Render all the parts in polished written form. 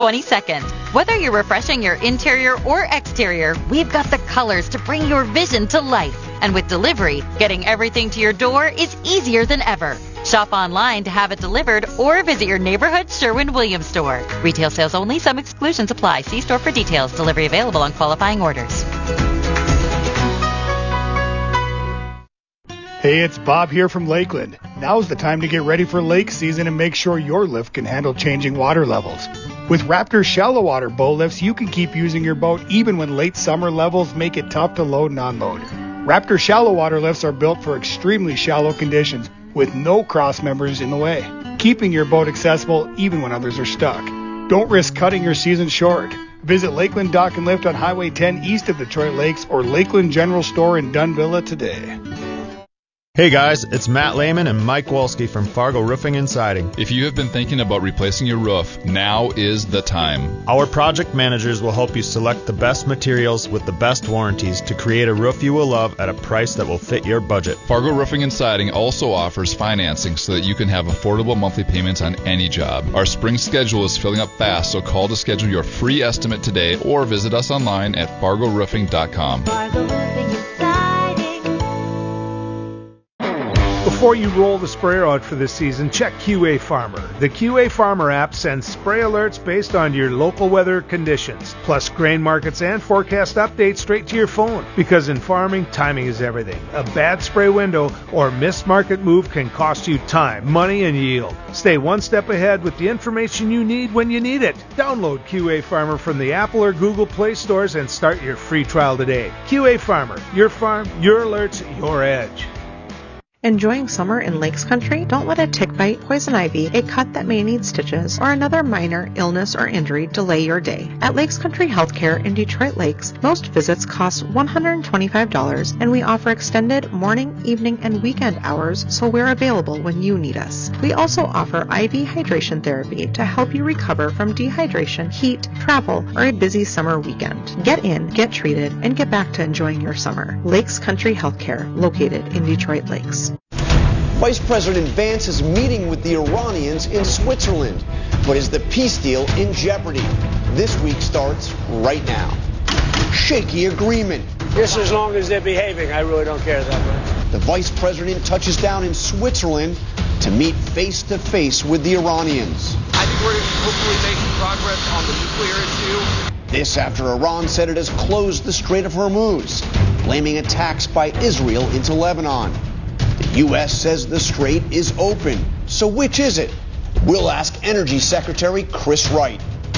22nd. Whether you're refreshing your interior or exterior, we've got the colors to bring your vision to life. And with delivery, getting everything to your door is easier than ever. Shop online to have it delivered or visit your neighborhood Sherwin-Williams store. Retail sales only. Some exclusions apply. See store for details. Delivery available on qualifying orders. Hey, it's Bob here from Lakeland. Now's the time to get ready for lake season and make sure your lift can handle changing water levels. With Raptor shallow water bow lifts, you can keep using your boat even when late summer levels make it tough to load and unload. Raptor shallow water lifts are built for extremely shallow conditions with no cross members in the way, keeping your boat accessible even when others are stuck. Don't risk cutting your season short. Visit Lakeland Dock and Lift on Highway 10 east of Detroit Lakes or Lakeland General Store in Dunvilla today. Hey guys, it's Matt Lehman and Mike Wolski from Fargo Roofing and Siding. If you have been thinking about replacing your roof, now is the time. Our project managers will help you select the best materials with the best warranties to create a roof you will love at a price that will fit your budget. Fargo Roofing and Siding also offers financing so that you can have affordable monthly payments on any job. Our spring schedule is filling up fast, so call to schedule your free estimate today or visit us online at fargoroofing.com. Fargo Roofing and Siding. Before you roll the sprayer out for this season, check QA Farmer. The QA Farmer app sends spray alerts based on your local weather conditions, plus grain markets and forecast updates straight to your phone. Because in farming, timing is everything. A bad spray window or missed market move can cost you time, money, and yield. Stay one step ahead with the information you need when you need it. Download QA Farmer from the Apple or Google Play stores and start your free trial today. QA Farmer, your farm, your alerts, your edge. Enjoying summer in Lakes Country? Don't let a tick bite, poison ivy, a cut that may need stitches, or another minor illness or injury delay your day. At Lakes Country Healthcare in Detroit Lakes, most visits cost $125, and we offer extended morning, evening, and weekend hours, so we're available when you need us. We also offer IV hydration therapy to help you recover from dehydration, heat, travel, or a busy summer weekend. Get in, get treated, and get back to enjoying your summer. Lakes Country Healthcare, located in Detroit Lakes. Vice President Vance is meeting with the Iranians in Switzerland. But is the peace deal in jeopardy? This week starts right now. Shaky agreement. Just as long as they're behaving, I really don't care that much. The Vice President touches down in Switzerland to meet face-to-face with the Iranians. I think we're hopefully making progress on the nuclear issue. This after Iran said it has closed the Strait of Hormuz, blaming attacks by Israel into Lebanon. The U.S. says the strait is open. So which is it? We'll ask Energy Secretary Chris Wright.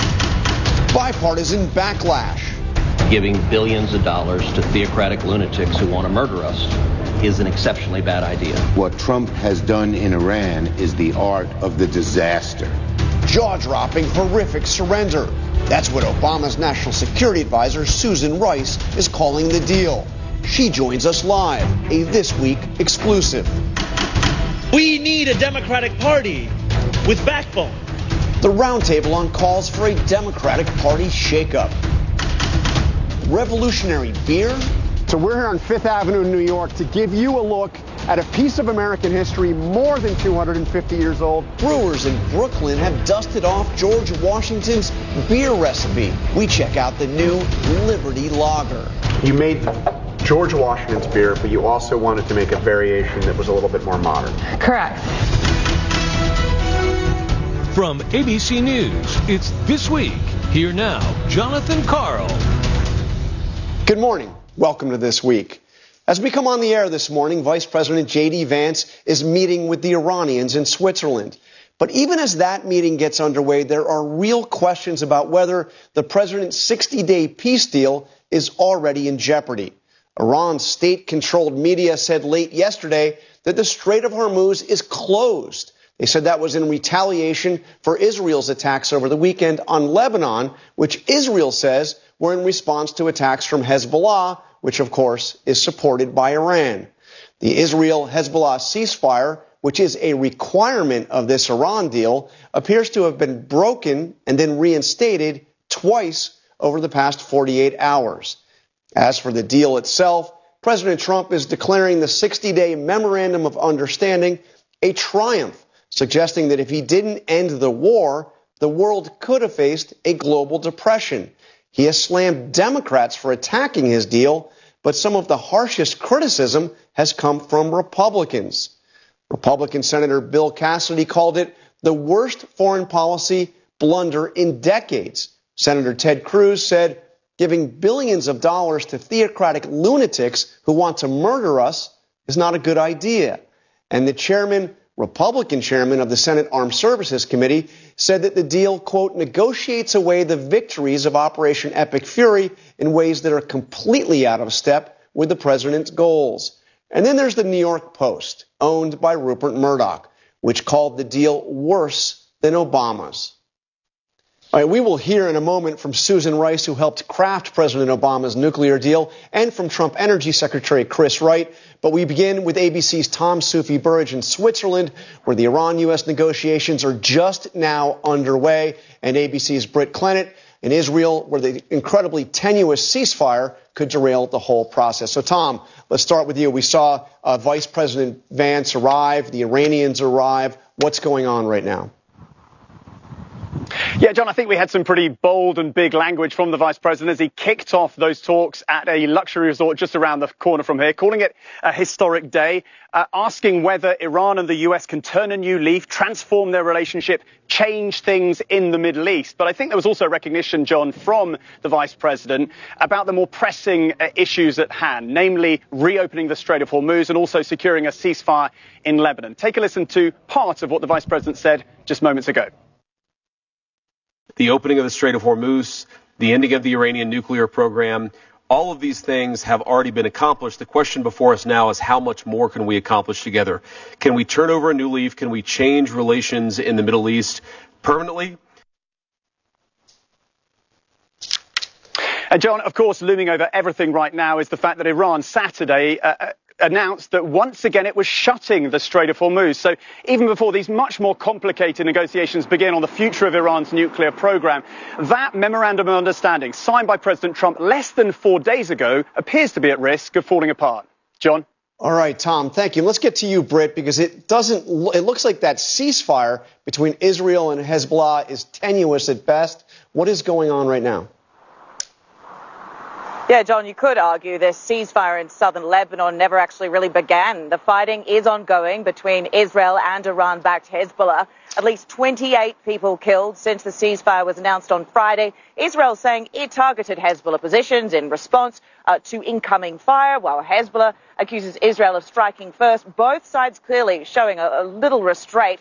Bipartisan backlash. Giving billions of dollars to theocratic lunatics who want to murder us is an exceptionally bad idea. What Trump has done in Iran is the art of the disaster. Jaw-dropping, horrific surrender. That's what Obama's National Security Advisor, Susan Rice, is calling the deal. She joins us live, a This Week exclusive. We need a Democratic Party with backbone. The roundtable on calls for a Democratic Party shakeup. Revolutionary beer. So we're here on Fifth Avenue in New York to give you a look at a piece of American history more than 250 years old. Brewers in Brooklyn have dusted off George Washington's beer recipe. We check out the new Liberty Lager. You made George Washington's beer, but you also wanted to make a variation that was a little bit more modern. Correct. From ABC News, it's This Week. Here now, Jonathan Karl. Good morning. Welcome to This Week. As we come on the air this morning, Vice President J.D. Vance is meeting with the Iranians in Switzerland. But even as that meeting gets underway, there are real questions about whether the president's 60-day peace deal is already in jeopardy. Iran's state-controlled media said late yesterday that the Strait of Hormuz is closed. They said that was in retaliation for Israel's attacks over the weekend on Lebanon, which Israel says were in response to attacks from Hezbollah, which of course is supported by Iran. The Israel-Hezbollah ceasefire, which is a requirement of this Iran deal, appears to have been broken and then reinstated twice over the past 48 hours. As for the deal itself, President Trump is declaring the 60-day Memorandum of Understanding a triumph, suggesting that if he didn't end the war, the world could have faced a global depression. He has slammed Democrats for attacking his deal, but some of the harshest criticism has come from Republicans. Republican Senator Bill Cassidy called it the worst foreign policy blunder in decades. Senator Ted Cruz said giving billions of dollars to theocratic lunatics who want to murder us is not a good idea. And the Republican chairman of the Senate Armed Services Committee said that the deal, quote, negotiates away the victories of Operation Epic Fury in ways that are completely out of step with the president's goals. And then there's the New York Post, owned by Rupert Murdoch, which called the deal worse than Obama's. All right, we will hear in a moment from Susan Rice, who helped craft President Obama's nuclear deal, and from Trump Energy Secretary Chris Wright. But we begin with ABC's Tom Soufi Burridge in Switzerland, where the Iran-U.S. negotiations are just now underway, and ABC's Britt Clennett in Israel, where the incredibly tenuous ceasefire could derail the whole process. So, Tom, let's start with you. We saw Vice President Vance arrive, the Iranians arrive. What's going on right now? Yeah, John, I think we had some pretty bold and big language from the vice president as he kicked off those talks at a luxury resort just around the corner from here, calling it a historic day, asking whether Iran and the US can turn a new leaf, transform their relationship, change things in the Middle East. But I think there was also recognition, John, from the vice president about the more pressing issues at hand, namely reopening the Strait of Hormuz and also securing a ceasefire in Lebanon. Take a listen to part of what the vice president said just moments ago. The opening of the Strait of Hormuz, the ending of the Iranian nuclear program, all of these things have already been accomplished. The question before us now is how much more can we accomplish together? Can we turn over a new leaf? Can we change relations in the Middle East permanently? And John, of course, looming over everything right now is the fact that Iran Saturday announced that once again it was shutting the Strait of Hormuz. So even before these much more complicated negotiations begin on the future of Iran's nuclear program, that memorandum of understanding signed by President Trump less than 4 days ago appears to be at risk of falling apart. John? All right, Tom, thank you. Let's get to you, Britt, because it looks like that ceasefire between Israel and Hezbollah is tenuous at best. What is going on right now? Yeah, John, you could argue this ceasefire in southern Lebanon never actually really began. The fighting is ongoing between Israel and Iran-backed Hezbollah. At least 28 people killed since the ceasefire was announced on Friday. Israel saying it targeted Hezbollah positions in response to incoming fire, while Hezbollah accuses Israel of striking first. Both sides clearly showing a little restraint,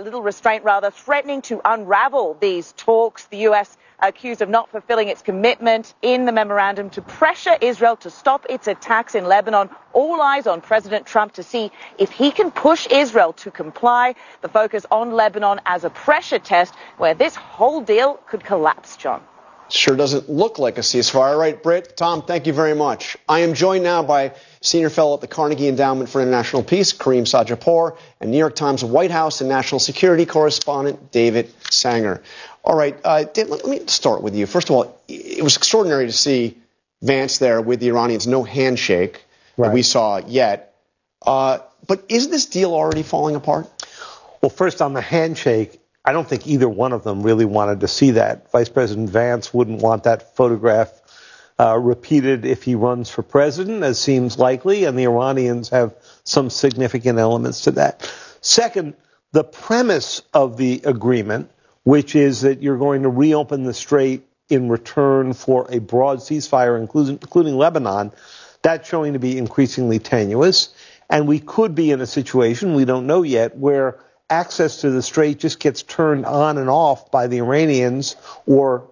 threatening to unravel these talks. The U.S. accused of not fulfilling its commitment in the memorandum to pressure Israel to stop its attacks in Lebanon. All eyes on President Trump to see if he can push Israel to comply. The focus on Lebanon as a pressure test where this whole deal could collapse, John. Sure doesn't look like a ceasefire. All right, Britt, Tom, thank you very much. I am joined now by Senior Fellow at the Carnegie Endowment for International Peace, Kareem Sajapour, and New York Times White House and National Security Correspondent David Sanger. All right, Dave, let me start with you. First of all, it was extraordinary to see Vance there with the Iranians, no handshake that we saw yet. But is this deal already falling apart? Well, first on the handshake, I don't think either one of them really wanted to see that. Vice President Vance wouldn't want that photograph repeated if he runs for president, as seems likely, and the Iranians have some significant elements to that. Second, the premise of the agreement, which is that you're going to reopen the strait in return for a broad ceasefire, including Lebanon, that's showing to be increasingly tenuous. And we could be in a situation, we don't know yet, where access to the strait just gets turned on and off by the Iranians or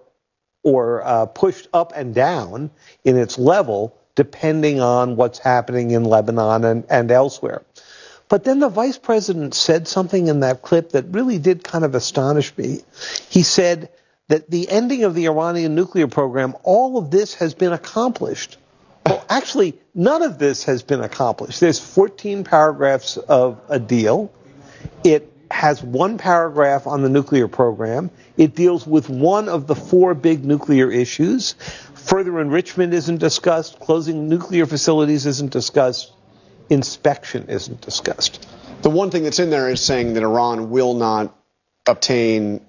pushed up and down in its level, depending on what's happening in Lebanon and elsewhere. But then the vice president said something in that clip that really did kind of astonish me. He said that the ending of the Iranian nuclear program, all of this has been accomplished. Well, actually, none of this has been accomplished. There's 14 paragraphs of a deal. It has one paragraph on the nuclear program. It deals with one of the 4 big nuclear issues. Further enrichment isn't discussed. Closing nuclear facilities isn't discussed. Inspection isn't discussed. The one thing that's in there is saying that Iran will not obtain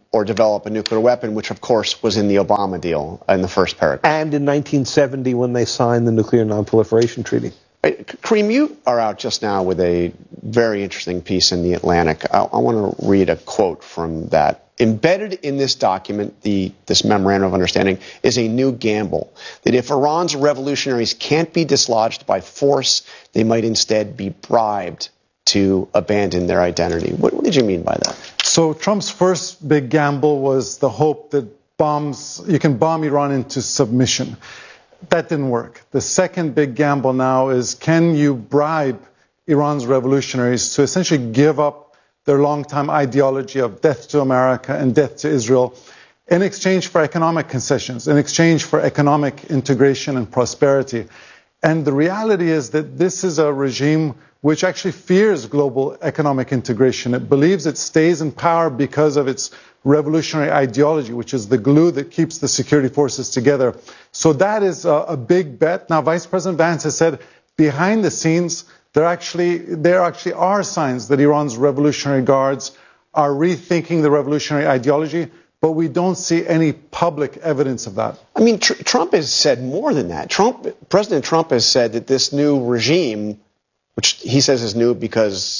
or develop a nuclear weapon, which, of course, was in the Obama deal in the first paragraph. And in 1970 when they signed the Nuclear Nonproliferation Treaty. Kareem, you are out just now with a very interesting piece in The Atlantic. I want to read a quote from that. Embedded in this document, this memorandum of understanding, is a new gamble that if Iran's revolutionaries can't be dislodged by force, they might instead be bribed to abandon their identity. What did you mean by that? So Trump's first big gamble was the hope that you can bomb Iran into submission. That didn't work. The second big gamble now is, can you bribe Iran's revolutionaries to essentially give up their long-time ideology of death to America and death to Israel in exchange for economic concessions, in exchange for economic integration and prosperity. And the reality is that this is a regime which actually fears global economic integration. It believes it stays in power because of its revolutionary ideology, which is the glue that keeps the security forces together. So that is a big bet. Now, Vice President Vance has said behind the scenes, there actually are signs that Iran's Revolutionary Guards are rethinking the revolutionary ideology, but we don't see any public evidence of that. I mean, Trump has said more than that. President Trump has said that this new regime, which he says is new because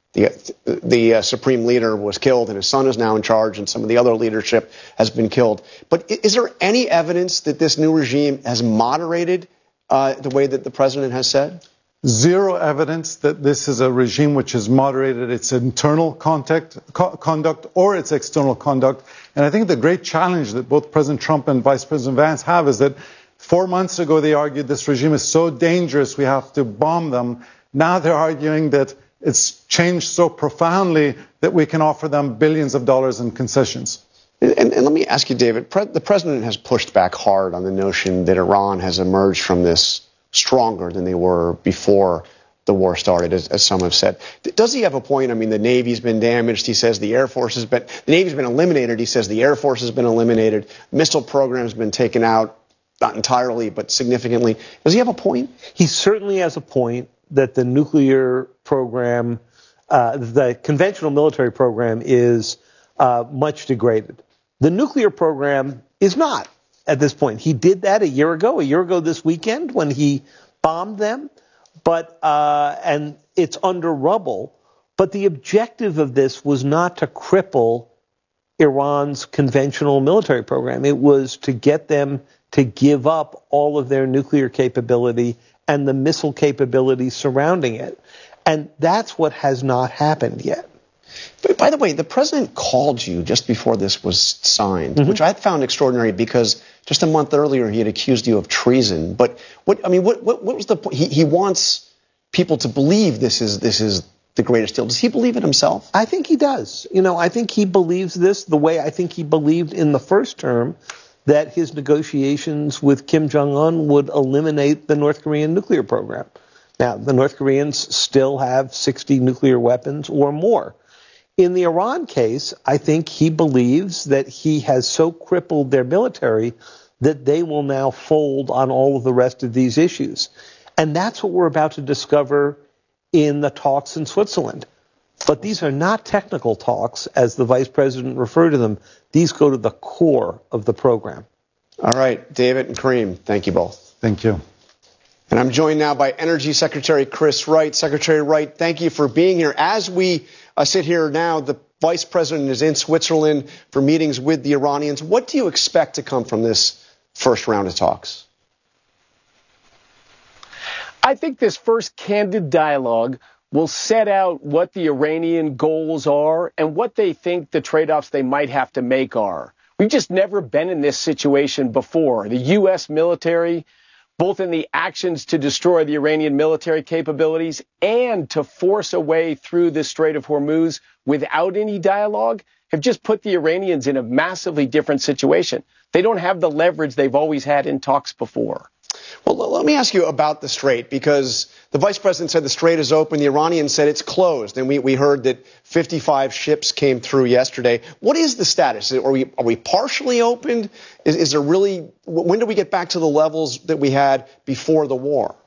the supreme leader was killed and his son is now in charge and some of the other leadership has been killed. But is there any evidence that this new regime has moderated the way that the president has said? Zero evidence that this is a regime which has moderated its internal conduct or its external conduct. And I think the great challenge that both President Trump and Vice President Vance have is that 4 months ago they argued this regime is so dangerous we have to bomb them. Now they're arguing that it's changed so profoundly that we can offer them billions of dollars in concessions. And let me ask you, David, the president has pushed back hard on the notion that Iran has emerged from this stronger than they were before the war started, as some have said. Does he have a point? I mean, the Navy's been damaged. He says the Navy's been eliminated. He says the Air Force has been eliminated. Missile program's been taken out, not entirely, but significantly. Does he have a point? He certainly has a point that the nuclear program, the conventional military program is much degraded. The nuclear program is not at this point. He did that a year ago this weekend when he bombed them, and it's under rubble. But the objective of this was not to cripple Iran's conventional military program. It was to get them to give up all of their nuclear capability and the missile capability surrounding it. And that's what has not happened yet. But by the way, the president called you just before this was signed, which I found extraordinary because just a month earlier he had accused you of treason. But what was the point? He wants people to believe this is the greatest deal. Does he believe it himself? I think he does. I think he believes this the way I think he believed in the first term that his negotiations with Kim Jong-un would eliminate the North Korean nuclear program. Now, the North Koreans still have 60 nuclear weapons or more. In the Iran case, I think he believes that he has so crippled their military that they will now fold on all of the rest of these issues. And that's what we're about to discover in the talks in Switzerland. But these are not technical talks, as the vice president referred to them. These go to the core of the program. All right, David and Kareem, thank you both. Thank you. And I'm joined now by Energy Secretary Chris Wright. Secretary Wright, thank you for being here. As we sit here now, the vice president is in Switzerland for meetings with the Iranians. What do you expect to come from this first round of talks? I think this first candid dialogue will set out what the Iranian goals are and what they think the trade-offs they might have to make are. We've just never been in this situation before. The U.S. military, both in the actions to destroy the Iranian military capabilities and to force a way through the Strait of Hormuz without any dialogue, have just put the Iranians in a massively different situation. They don't have the leverage they've always had in talks before. Well, let me ask you about the Strait, because the vice president said the Strait is open. The Iranians said it's closed. And we heard that 55 ships came through yesterday. What is the status? Are we partially opened? Is there really, when do we get back to the levels that we had before the war?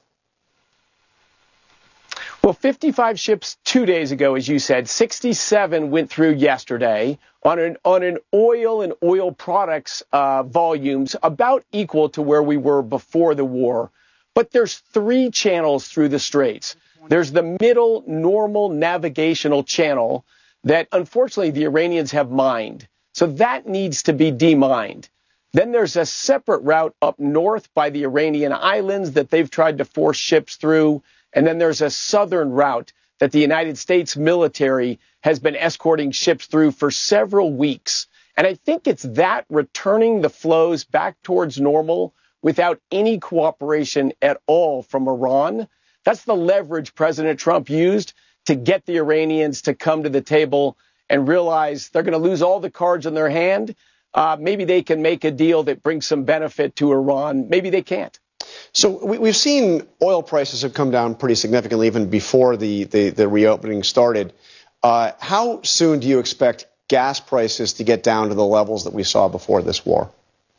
Well, 55 ships 2 days ago, as you said, 67 went through yesterday on an oil and oil products volumes about equal to where we were before the war. But there's 3 channels through the Straits. There's the middle normal navigational channel that unfortunately the Iranians have mined. So that needs to be demined. Then there's a separate route up north by the Iranian islands that they've tried to force ships through. And then there's a southern route that the United States military has been escorting ships through for several weeks. And I think it's that returning the flows back towards normal without any cooperation at all from Iran. That's the leverage President Trump used to get the Iranians to come to the table and realize they're going to lose all the cards in their hand. Maybe they can make a deal that brings some benefit to Iran. Maybe they can't. So we've seen oil prices have come down pretty significantly even before the reopening started. How soon do you expect gas prices to get down to the levels that we saw before this war?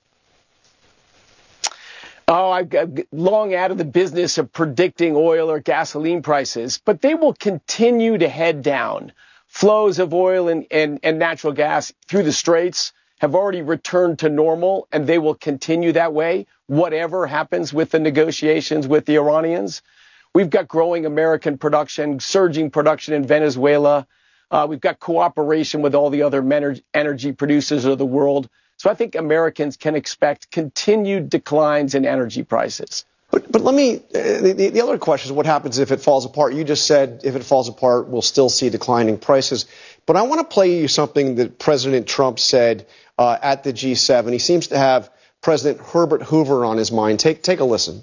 Oh, I've long out of the business of predicting oil or gasoline prices, but they will continue to head down. Flows of oil and natural gas through the Straits have already returned to normal, and they will continue that way, whatever happens with the negotiations with the Iranians. We've got growing American production, surging production in Venezuela. We've got cooperation with all the other energy producers of the world. So I think Americans can expect continued declines in energy prices. But let me, the other question is what happens if it falls apart? You just said if it falls apart, we'll still see declining prices. But I want to play you something that President Trump said at the G7. He seems to have President Herbert Hoover on his mind. Take a listen.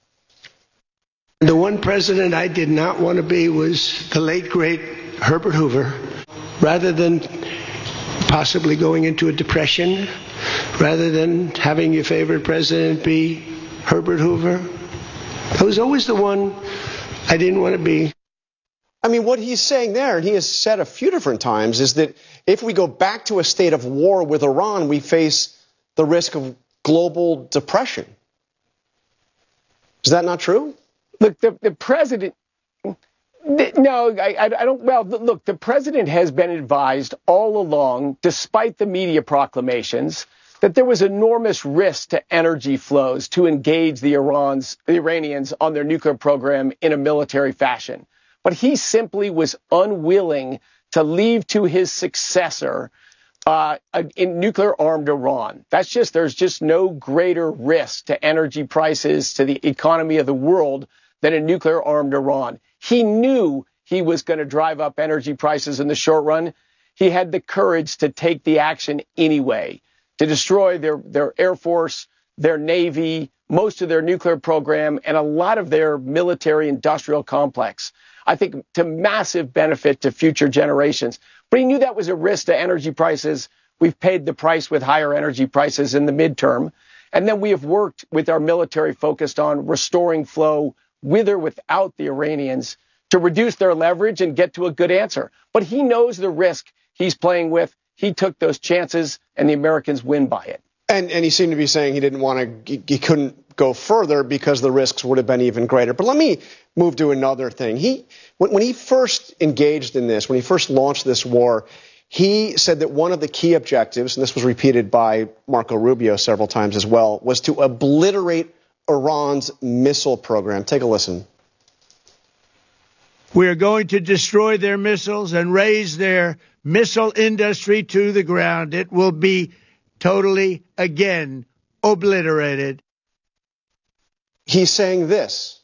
The one president I did not want to be was the late, great Herbert Hoover. Rather than possibly going into a depression, rather than having your favorite president be Herbert Hoover, I was always the one I didn't want to be. I mean, what he's saying there, and he has said a few different times, is that if we go back to a state of war with Iran, we face the risk of global depression. Is that not true? Look, the president... No, I don't. Well, look, the president has been advised all along, despite the media proclamations, that there was enormous risk to energy flows to engage the Iranians on their nuclear program in a military fashion. But he simply was unwilling to leave to his successor in nuclear-armed Iran. There's just no greater risk to energy prices, to the economy of the world, than a nuclear-armed Iran. He knew he was going to drive up energy prices in the short run. He had the courage to take the action anyway, to destroy their Air Force, their Navy, most of their nuclear program, and a lot of their military-industrial complex. I think to massive benefit to future generations. But he knew that was a risk to energy prices. We've paid the price with higher energy prices in the midterm. And then we have worked with our military focused on restoring flow with or without the Iranians to reduce their leverage and get to a good answer. But he knows the risk he's playing with. He took those chances, and the Americans win by it. And he seemed to be saying he couldn't go further because the risks would have been even greater. But let me move to another thing. When he first engaged in this, when he first launched this war, he said that one of the key objectives, and this was repeated by Marco Rubio several times as well, was to obliterate Iran's missile program. Take a listen. We are going to destroy their missiles and raise their missile industry to the ground. It will be totally, again, obliterated. He's saying this.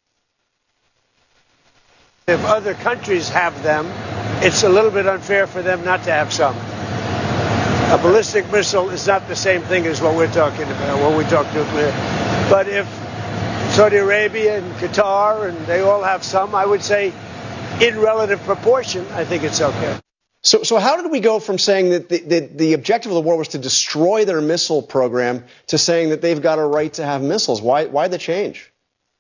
If other countries have them, it's a little bit unfair for them not to have some. A ballistic missile is not the same thing as what we're talking about when we talk nuclear. But if Saudi Arabia and Qatar, and they all have some, I would say in relative proportion, I think it's okay. So how did we go from saying that the objective of the war was to destroy their missile program to saying that they've got a right to have missiles? Why the change?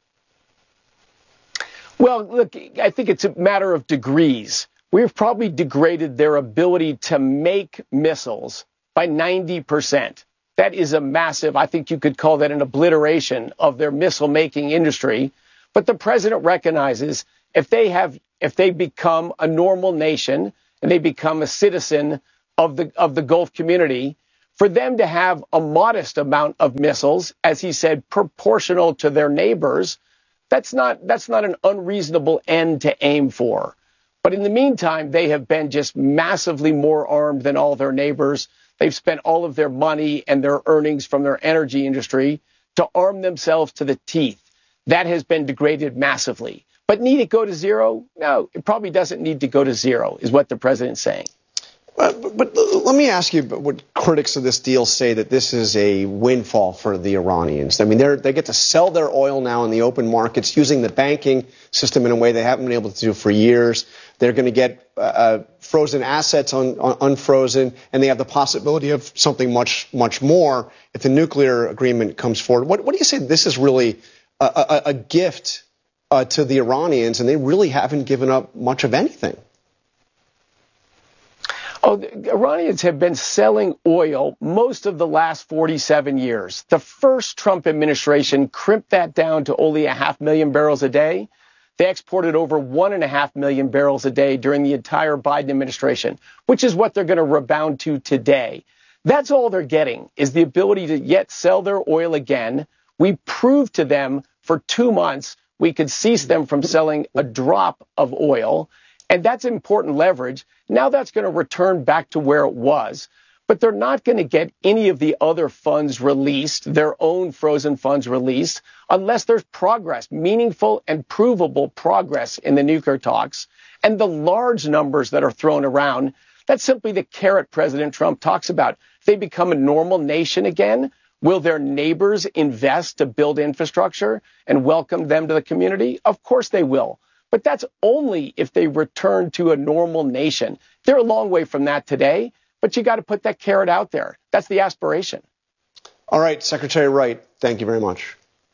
Well, look, I think it's a matter of degrees. We've probably degraded their ability to make missiles by 90%. That is a massive, I think you could call that an obliteration of their missile-making industry. But the president recognizes if they become a normal nation and they become a citizen of the Gulf community, for them to have a modest amount of missiles, as he said, proportional to their neighbors, that's not an unreasonable end to aim for. But in the meantime, they have been just massively more armed than all their neighbors. They've spent all of their money and their earnings from their energy industry to arm themselves to the teeth. That has been degraded massively. But need it go to zero? No, it probably doesn't need to go to zero, is what the president's saying. But let me ask you what critics of this deal say, that this is a windfall for the Iranians. I mean, they get to sell their oil now in the open markets using the banking system in a way they haven't been able to do for years. They're going to get frozen assets unfrozen, and they have the possibility of something much, much more if the nuclear agreement comes forward. What do you say? This is really a gift to the Iranians, and they really haven't given up much of anything. Oh, the Iranians have been selling oil most of the last 47 years. The first Trump administration crimped that down to only 500,000 barrels a day. They exported over 1.5 million barrels a day during the entire Biden administration, which is what they're going to rebound to today. That's all they're getting, is the ability to yet sell their oil again. We proved to them for 2 months we could cease them from selling a drop of oil. And that's important leverage. Now that's going to return back to where it was. But they're not going to get any of the other funds released, their own frozen funds released, unless there's progress, meaningful and provable progress in the nuclear talks. And the large numbers that are thrown around, that's simply the carrot President Trump talks about. If they become a normal nation again, will their neighbors invest to build infrastructure and welcome them to the community? Of course they will. But that's only if they return to a normal nation. They're a long way from that today, but you got to put that carrot out there. That's the aspiration. All right, Secretary Wright, thank you very much.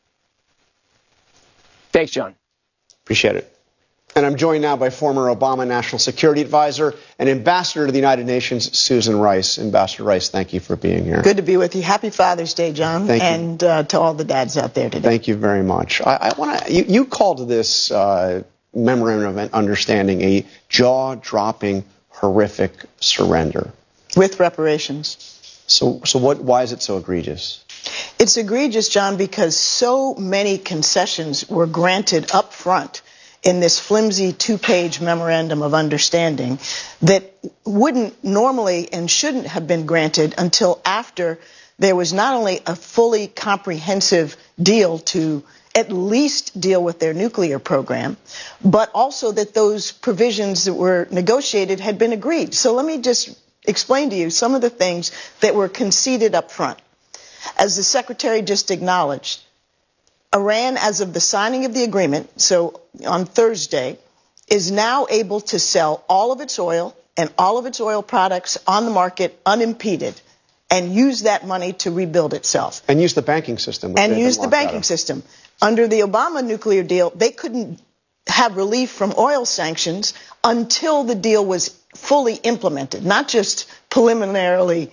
Thanks, John. Appreciate it. And I'm joined now by former Obama National Security Advisor and Ambassador to the United Nations, Susan Rice. Ambassador Rice, thank you for being here. Good to be with you. Happy Father's Day, John, thank you. And to all the dads out there today. Thank you very much. I want to. You called this memorandum of understanding a jaw-dropping, horrific surrender with reparations. So what? Why is it so egregious? It's egregious, John, because so many concessions were granted up front in this flimsy 2-page memorandum of understanding that wouldn't normally and shouldn't have been granted until after there was not only a fully comprehensive deal to at least deal with their nuclear program, but also that those provisions that were negotiated had been agreed. So let me just explain to you some of the things that were conceded up front. As the Secretary just acknowledged, Iran, as of the signing of the agreement, so on Thursday, is now able to sell all of its oil and all of its oil products on the market unimpeded and use that money to rebuild itself. And use the banking system. And use the banking system. Under the Obama nuclear deal, they couldn't have relief from oil sanctions until the deal was fully implemented, not just preliminarily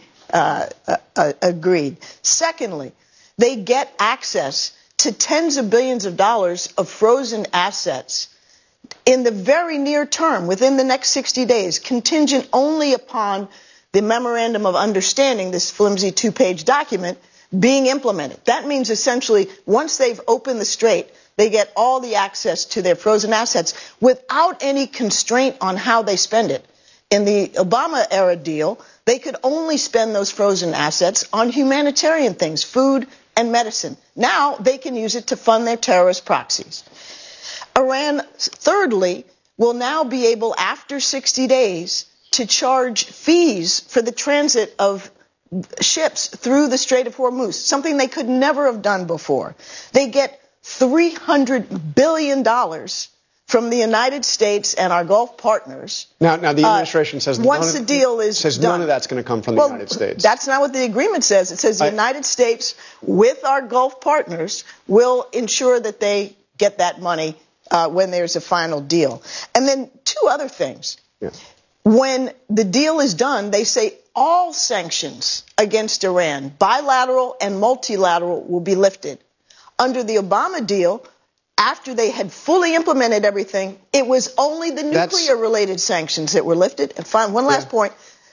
agreed. Secondly, they get access to tens of billions of dollars of frozen assets in the very near term, within the next 60 days, contingent only upon the memorandum of understanding, this flimsy 2-page document, being implemented. That means essentially once they've opened the strait, they get all the access to their frozen assets without any constraint on how they spend it. In the Obama-era deal, they could only spend those frozen assets on humanitarian things, food and medicine. Now they can use it to fund their terrorist proxies. Iran, thirdly, will now be able, after 60 days, to charge fees for the transit of ships through the Strait of Hormuz, something they could never have done before. They get $300 billion from the United States and our Gulf partners. Now the administration says once the deal is done, none of that's going to come from the United States. That's not what the agreement says. It says the United States, with our Gulf partners, will ensure that they get that money when there's a final deal. And then two other things. Yeah. When the deal is done, they say all sanctions against Iran, bilateral and multilateral, will be lifted. Under the Obama deal, after they had fully implemented everything, it was only the nuclear-related sanctions that were lifted. And one last point.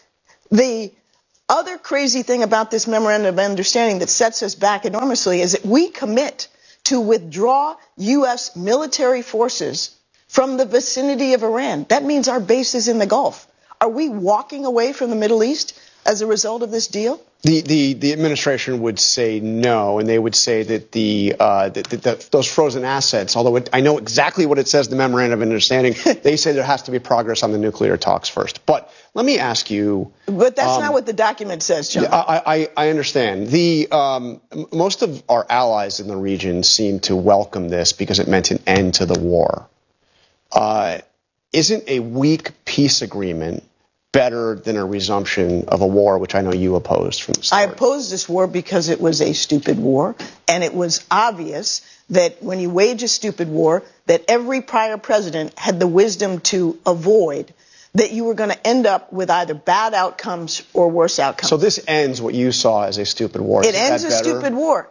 The other crazy thing about this memorandum of understanding that sets us back enormously is that we commit to withdraw U.S. military forces from the vicinity of Iran. That means our base is in the Gulf. Are we walking away from the Middle East as a result of this deal? The administration would say no, and they would say that those frozen assets, although I know exactly what it says in the memorandum of understanding, they say there has to be progress on the nuclear talks first. But let me ask you. But that's not what the document says, John. I understand. Most of our allies in the region seem to welcome this because it meant an end to the war. Isn't a weak peace agreement better than a resumption of a war, which I know you opposed from the start? I opposed this war because it was a stupid war, and it was obvious that when you wage a stupid war, that every prior president had the wisdom to avoid that you were going to end up with either bad outcomes or worse outcomes. So this ends what you saw as a stupid war. It ends a stupid war.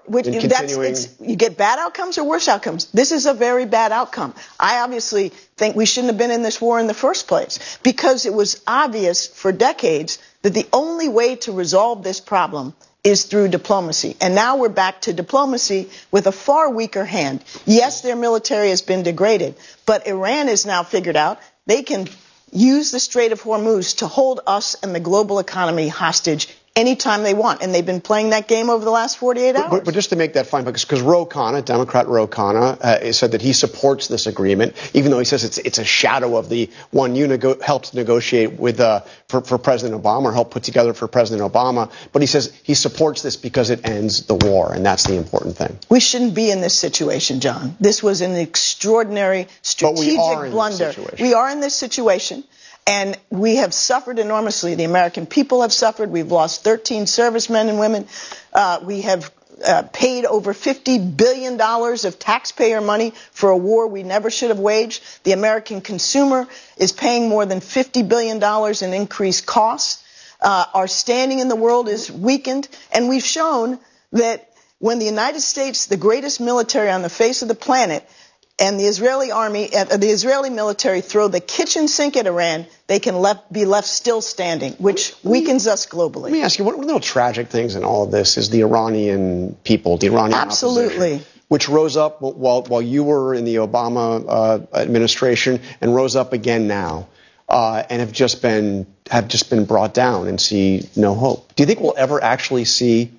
You get bad outcomes or worse outcomes. This is a very bad outcome. I obviously think we shouldn't have been in this war in the first place because it was obvious for decades that the only way to resolve this problem is through diplomacy. And now we're back to diplomacy with a far weaker hand. Yes, their military has been degraded, but Iran has now figured out they can use the Strait of Hormuz to hold us and the global economy hostage anytime they want. And they've been playing that game over the last 48 hours. But just to make that fine, because Ro Khanna, Democrat Ro Khanna, said that he supports this agreement, even though he says it's a shadow of the one you helped negotiate with for President Obama, or helped put together for President Obama. But he says he supports this because it ends the war, and that's the important thing. We shouldn't be in this situation, John. This was an extraordinary strategic blunder. We are in this situation. And we have suffered enormously. The American people have suffered. We've lost 13 servicemen and women. We have paid over $50 billion of taxpayer money for a war we never should have waged. The American consumer is paying more than $50 billion in increased costs. Our standing in the world is weakened. And we've shown that when the United States, the greatest military on the face of the planet, and the Israeli army, the Israeli military throw the kitchen sink at Iran, they can be left still standing, which weakens us globally. Let me ask you, one of the real tragic things in all of this is the Iranian people, the Iranian opposition, which rose up while you were in the Obama administration and rose up again now, and have just been brought down and see no hope. Do you think we'll ever actually see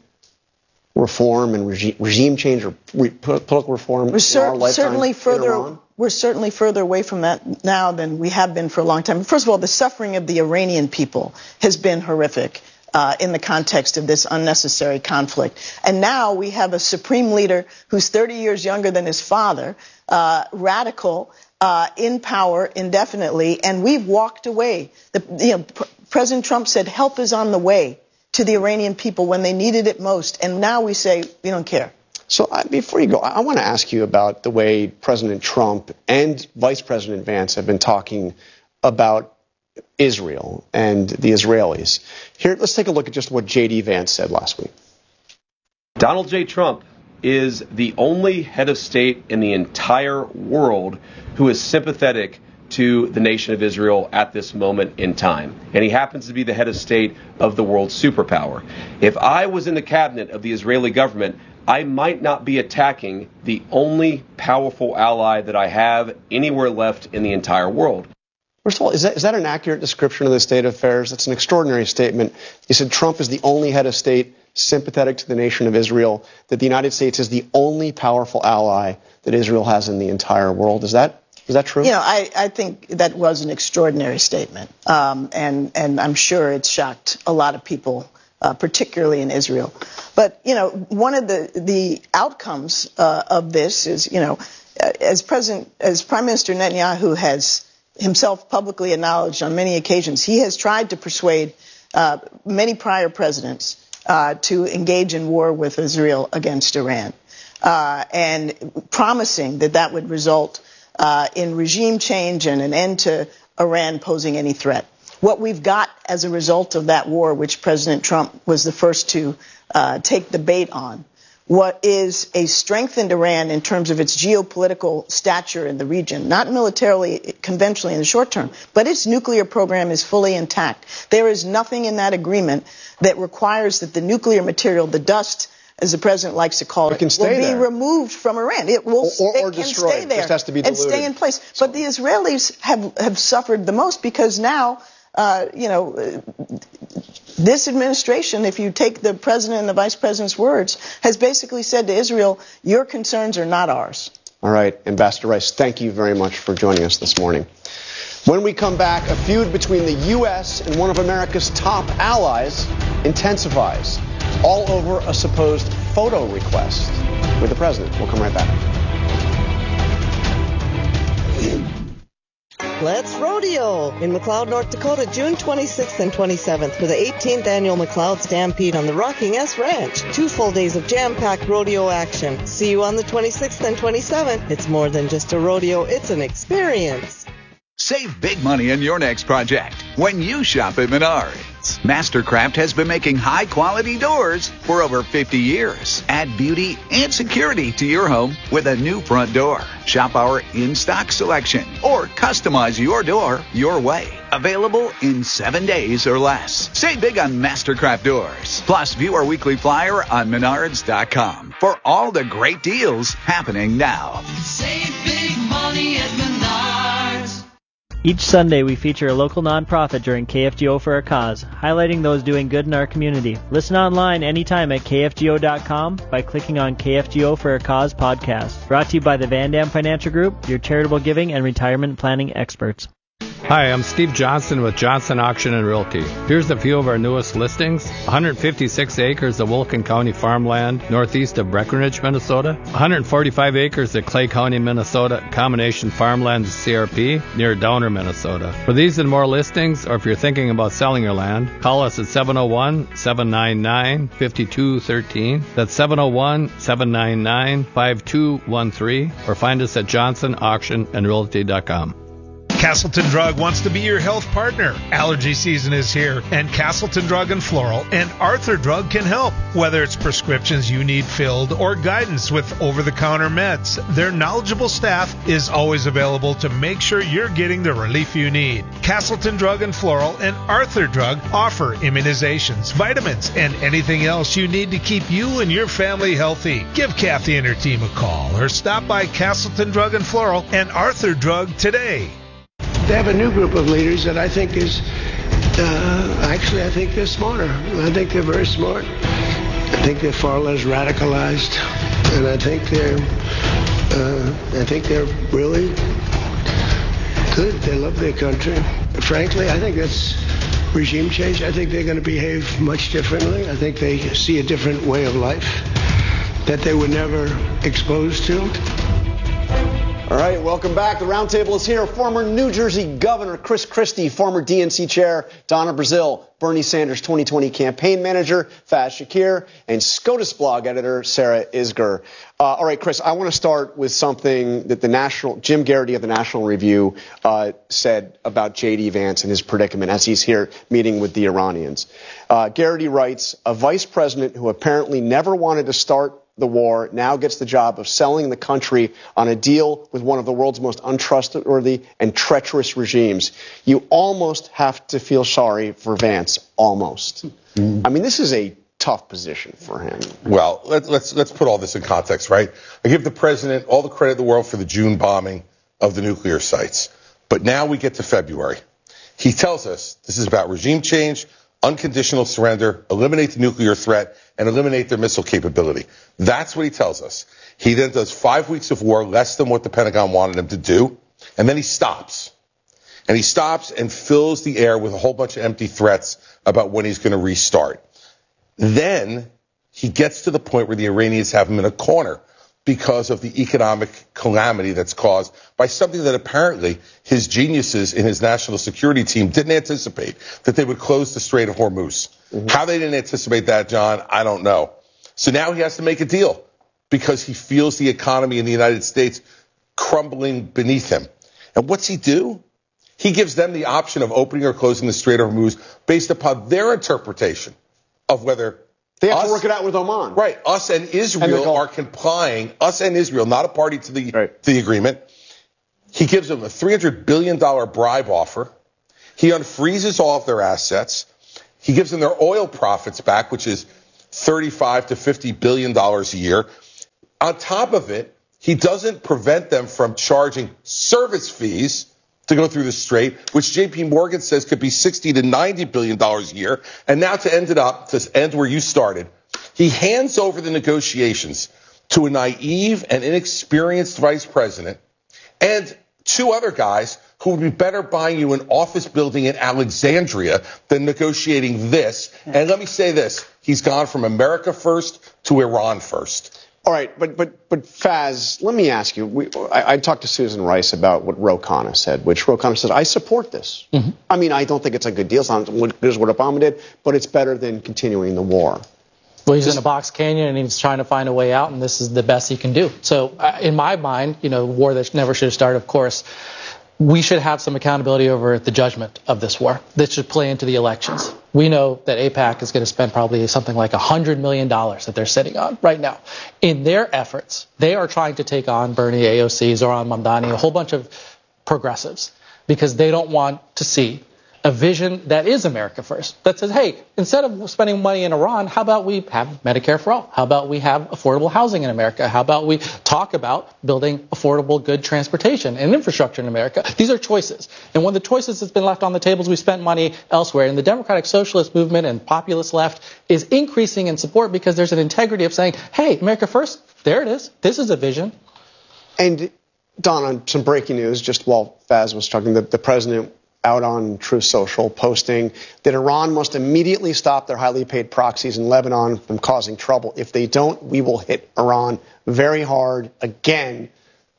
reform and regime change or political reform? We're certainly further away from that now than we have been for a long time. First of all, the suffering of the Iranian people has been horrific in the context of this unnecessary conflict. And now we have a supreme leader who's 30 years younger than his father, radical, in power indefinitely, and we've walked away. President Trump said help is on the way to the Iranian people when they needed it most. And now we say, we don't care. So before you go, I want to ask you about the way President Trump and Vice President Vance have been talking about Israel and the Israelis. Here, let's take a look at just what J.D. Vance said last week. Donald J. Trump is the only head of state in the entire world who is sympathetic to the nation of Israel at this moment in time. And he happens to be the head of state of the world superpower. If I was in the cabinet of the Israeli government, I might not be attacking the only powerful ally that I have anywhere left in the entire world. First of all, is that an accurate description of the state of affairs? That's an extraordinary statement. You said Trump is the only head of state sympathetic to the nation of Israel, that the United States is the only powerful ally that Israel has in the entire world. Is that true? I think that was an extraordinary statement, and I'm sure it shocked a lot of people, particularly in Israel. But one of the outcomes of this is, as Prime Minister Netanyahu has himself publicly acknowledged on many occasions, he has tried to persuade many prior presidents to engage in war with Israel against Iran, and promising that would result in regime change and an end to Iran posing any threat. What we've got as a result of that war, which President Trump was the first to take the bait on, what is a strengthened Iran in terms of its geopolitical stature in the region, not militarily, conventionally in the short term, but its nuclear program is fully intact. There is nothing in that agreement that requires that the nuclear material, the dust, as the president likes to call it, will be removed from Iran. It will or it can destroyed. stay there Just has to be diluted. and stay in place. But the Israelis have suffered the most because now, this administration, if you take the president and the vice president's words, has basically said to Israel, your concerns are not ours. All right, Ambassador Rice, thank you very much for joining us this morning. When we come back, a feud between the U.S. and one of America's top allies intensifies, all over a supposed photo request with the president. We'll come right back. Let's rodeo in McLeod, North Dakota, June 26th and 27th for the 18th annual McLeod Stampede on the Rocking S Ranch. 2 full days of jam-packed rodeo action. See you on the 26th and 27th. It's more than just a rodeo, it's an experience. Save big money on your next project when you shop at Menards. Mastercraft has been making high-quality doors for over 50 years. Add beauty and security to your home with a new front door. Shop our in-stock selection or customize your door your way. Available in 7 days or less. Save big on Mastercraft doors. Plus, view our weekly flyer on Menards.com for all the great deals happening now. Save big money at Menards. Each Sunday, we feature a local nonprofit during KFGO for a Cause, highlighting those doing good in our community. Listen online anytime at KFGO.com by clicking on KFGO for a Cause podcast. Brought to you by the Van Dam Financial Group, your charitable giving and retirement planning experts. Hi, I'm Steve Johnson with Johnson Auction and Realty. Here's a few of our newest listings. 156 acres of Wilkin County farmland northeast of Breckenridge, Minnesota. 145 acres of Clay County, Minnesota, combination farmland to CRP near Downer, Minnesota. For these and more listings, or if you're thinking about selling your land, call us at 701-799-5213. That's 701-799-5213, or find us at johnsonauctionandrealty.com. Castleton Drug wants to be your health partner. Allergy season is here, and Castleton Drug and Floral and Arthur Drug can help. Whether it's prescriptions you need filled or guidance with over-the-counter meds, their knowledgeable staff is always available to make sure you're getting the relief you need. Castleton Drug and Floral and Arthur Drug offer immunizations, vitamins, and anything else you need to keep you and your family healthy. Give Kathy and her team a call or stop by Castleton Drug and Floral and Arthur Drug today. They have a new group of leaders that I think is, actually, I think they're smarter. I think they're very smart. I think they're far less radicalized, and I think they're really good. They love their country. Frankly, I think that's regime change. I think they're going to behave much differently. I think they see a different way of life that they were never exposed to. All right, welcome back. The roundtable is here. Former New Jersey Governor Chris Christie, former DNC Chair Donna Brazile, Bernie Sanders 2020 campaign manager Faz Shakir, and SCOTUS blog editor Sarah Isgur. All right, Chris, I want to start with something that Jim Garrity of the National Review said about J.D. Vance and his predicament as he's here meeting with the Iranians. Garrity writes, a vice president who apparently never wanted to start the war now gets the job of selling the country on a deal with one of the world's most untrustworthy and treacherous regimes. You almost have to feel sorry for Vance. Almost. I mean, this is a tough position for him. Well, let's put all this in context, right? I give the president all the credit in the world for the June bombing of the nuclear sites. But now we get to February. He tells us this is about regime change, unconditional surrender, eliminate the nuclear threat, and eliminate their missile capability. That's what he tells us. He then does 5 weeks of war, less than what the Pentagon wanted him to do, and then he stops. And he stops and fills the air with a whole bunch of empty threats about when he's going to restart. Then he gets to the point where the Iranians have him in a corner because of the economic calamity that's caused by something that apparently his geniuses in his national security team didn't anticipate, that they would close the Strait of Hormuz. How they didn't anticipate that, John, I don't know. So now he has to make a deal because he feels the economy in the United States crumbling beneath him. And what's he do? He gives them the option of opening or closing the Strait of Hormuz based upon their interpretation of whether They have to work it out with Oman. Right. Us and Israel are complying. Us and Israel, not a party to the agreement. He gives them a $300 billion bribe offer. He unfreezes all of their assets. He gives them their oil profits back, which is $35 to $50 billion a year. On top of it, he doesn't prevent them from charging service fees to go through the strait, which JP Morgan says could be $60 to $90 billion a year. And now to end where you started, he hands over the negotiations to a naive and inexperienced vice president and two other guys who would be better buying you an office building in Alexandria than negotiating this. And let me say this. He's gone from America first to Iran first. All right, but Faz, let me ask you. I talked to Susan Rice about what Ro Khanna said, which Ro Khanna said, I support this. Mm-hmm. I mean, I don't think it's a good deal. It's not as good as what Obama did, but it's better than continuing the war. Well, he's in a box canyon, and he's trying to find a way out, and this is the best he can do. So, in my mind, war that never should have started, of course, we should have some accountability over the judgment of this war. This should play into the elections. We know that AIPAC is going to spend probably something like $100 million that they're sitting on right now. In their efforts, they are trying to take on Bernie, AOC, Zoran Mamdani, a whole bunch of progressives, because they don't want to see a vision that is America first, that says, hey, instead of spending money in Iran, how about we have Medicare for all? How about we have affordable housing in America? How about we talk about building affordable, good transportation and infrastructure in America? These are choices. And when the choices has been left on the tables, we spent money elsewhere. And the Democratic Socialist movement and populist left is increasing in support because there's an integrity of saying, hey, America first, there it is. This is a vision. And, Don, on some breaking news, just while Faz was talking, the president out on Truth Social posting that Iran must immediately stop their highly paid proxies in Lebanon from causing trouble. If they don't, we will hit Iran very hard again.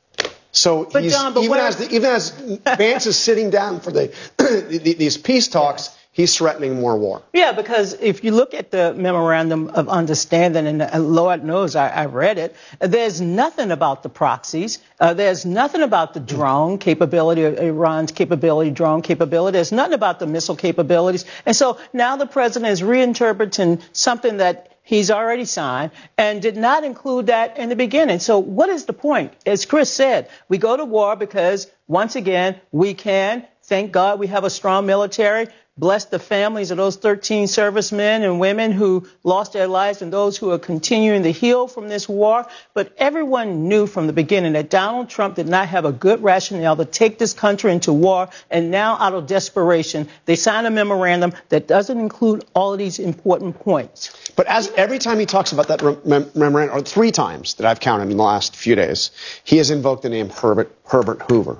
So even as Vance is sitting down for these peace talks, he's threatening more war. Yeah, because if you look at the Memorandum of Understanding, and Lord knows I read it, there's nothing about the proxies. There's nothing about the drone capability, Iran's capability, drone capability. There's nothing about the missile capabilities. And so now the president is reinterpreting something that he's already signed and did not include that in the beginning. So what is the point? As Chris said, we go to war because, once again, we can. Thank God we have a strong military. Bless the families of those 13 servicemen and women who lost their lives and those who are continuing to heal from this war. But everyone knew from the beginning that Donald Trump did not have a good rationale to take this country into war. And now, out of desperation, they signed a memorandum that doesn't include all of these important points. But every time he talks about that memorandum, or 3 times that I've counted in the last few days, he has invoked the name Herbert Hoover.